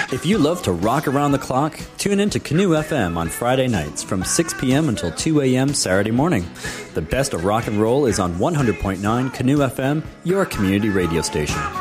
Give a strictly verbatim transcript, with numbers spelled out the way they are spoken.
If you love to rock around the clock, tune in to Canoe F M on Friday nights from six p.m. until two a.m. Saturday morning. The best of rock and roll is on one hundred point nine Canoe F M, your community radio station.